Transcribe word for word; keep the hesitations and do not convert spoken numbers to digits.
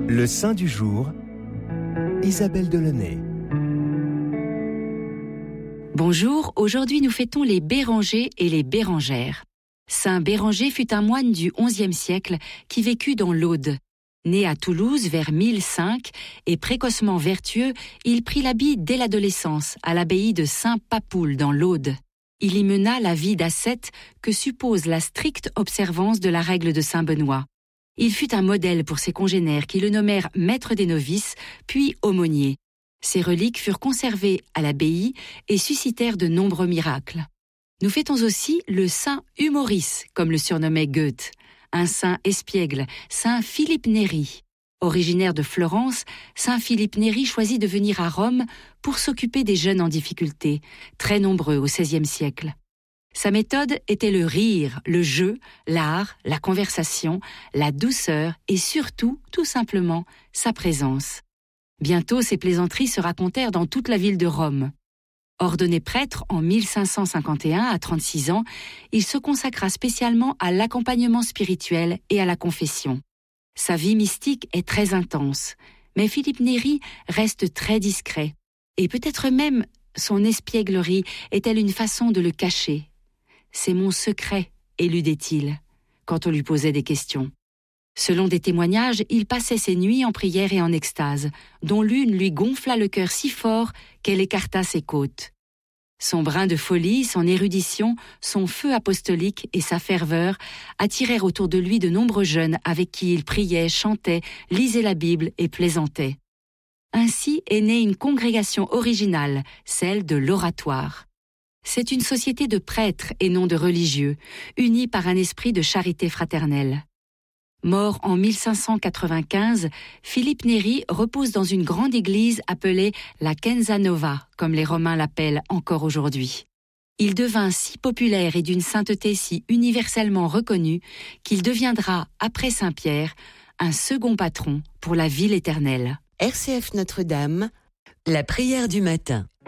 Le saint du jour, Isabelle Delaunay. Bonjour, aujourd'hui nous fêtons les Bérangers et les Bérangères. Saint Béranger fut un moine du onzième siècle qui vécut dans l'Aude. Né à Toulouse vers mille cinq et précocement vertueux, il prit l'habit dès l'adolescence à l'abbaye de Saint-Papoul dans l'Aude. Il y mena la vie d'ascète que suppose la stricte observance de la règle de Saint-Benoît. Il fut un modèle pour ses congénères qui le nommèrent maître des novices, puis aumônier. Ses reliques furent conservées à l'abbaye et suscitèrent de nombreux miracles. Nous fêtons aussi le saint Humoris, comme le surnommait Goethe, un saint espiègle, saint Philippe Néri. Originaire de Florence, saint Philippe Néri choisit de venir à Rome pour s'occuper des jeunes en difficulté, très nombreux au seizième siècle. Sa méthode était le rire, le jeu, l'art, la conversation, la douceur et surtout, tout simplement, sa présence. Bientôt, ces plaisanteries se racontèrent dans toute la ville de Rome. Ordonné prêtre en mille cinq cent cinquante et un à trente-six ans, il se consacra spécialement à l'accompagnement spirituel et à la confession. Sa vie mystique est très intense, mais Philippe Néri reste très discret. Et peut-être même son espièglerie est-elle une façon de le cacher. « C'est mon secret », éludait-il, quand on lui posait des questions. Selon des témoignages, il passait ses nuits en prière et en extase, dont l'une lui gonfla le cœur si fort qu'elle écarta ses côtes. Son brin de folie, son érudition, son feu apostolique et sa ferveur attirèrent autour de lui de nombreux jeunes avec qui il priait, chantait, lisait la Bible et plaisantait. Ainsi est née une congrégation originale, celle de l'Oratoire. C'est une société de prêtres et non de religieux, unis par un esprit de charité fraternelle. Mort en mille cinq cent quatre-vingt-quinze, Philippe Néri repose dans une grande église appelée la Chiesa Nova, comme les Romains l'appellent encore aujourd'hui. Il devint si populaire et d'une sainteté si universellement reconnue qu'il deviendra, après Saint-Pierre, un second patron pour la ville éternelle. R C F Notre-Dame, la prière du matin.